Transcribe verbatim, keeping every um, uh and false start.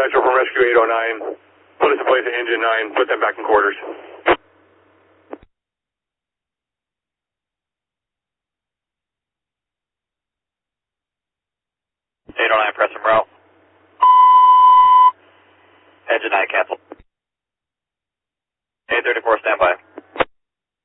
Metro from Rescue eight oh nine. Put us in place at engine nine. Put them back in quarters. eight oh nine, press and route. Engine nine, cancel.